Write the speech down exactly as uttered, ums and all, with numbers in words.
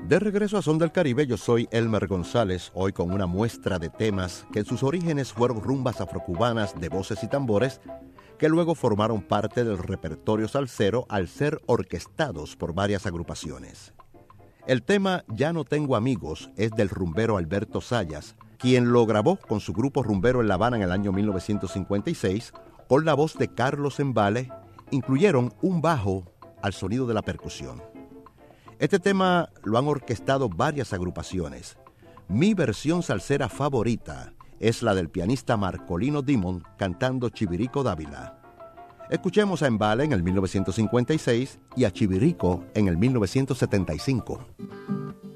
De regreso a Son del Caribe, yo soy Elmer González, hoy con una muestra de temas que en sus orígenes fueron rumbas afrocubanas de voces y tambores, que luego formaron parte del repertorio salsero al ser orquestados por varias agrupaciones. El tema Ya no tengo amigos es del rumbero Alberto Zayas, quien lo grabó con su grupo rumbero en La Habana en el año mil novecientos cincuenta y seis, con la voz de Carlos Embale. Incluyeron un bajo al sonido de la percusión. Este tema lo han orquestado varias agrupaciones. Mi versión salsera favorita es la del pianista Marcolino Dimond cantando Chivirico Dávila. Escuchemos a Embale en el mil novecientos cincuenta y seis y a Chivirico en el mil novecientos setenta y cinco.